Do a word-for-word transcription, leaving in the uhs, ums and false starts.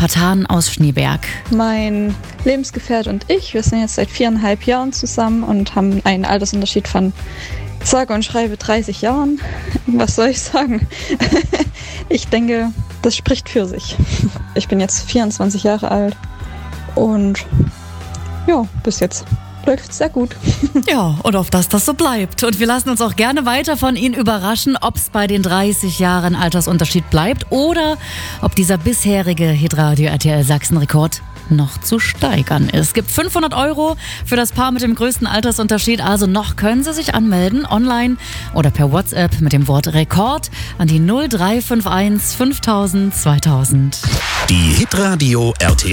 Patan aus Schneeberg. Mein Lebensgefährte und ich, wir sind jetzt seit viereinhalb Jahren zusammen und haben einen Altersunterschied von sage und schreibe dreißig Jahren. Was soll ich sagen? Ich denke, das spricht für sich. Ich bin jetzt vierundzwanzig Jahre alt und ja, bis jetzt läuft es sehr gut. Ja, und auf dass das so bleibt. Und wir lassen uns auch gerne weiter von Ihnen überraschen, ob es bei den dreißig Jahren Altersunterschied bleibt oder ob dieser bisherige Hitradio R T L Sachsen-Rekord noch zu steigern ist. Es gibt fünfhundert Euro für das Paar mit dem größten Altersunterschied. Also noch können Sie sich anmelden, online oder per WhatsApp mit dem Wort Rekord an die null drei fünf eins fünftausend zweitausend. Die Hitradio R T L